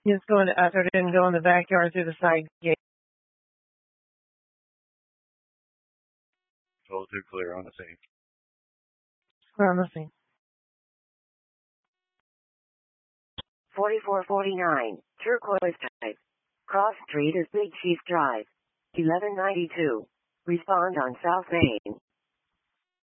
He's going to usher didn't go in the backyard through the side gate. Told you clear on the scene. Clear on the scene. 4449, turquoise type. Cross Street is Big Chief Drive. 1192. Respond on South Main.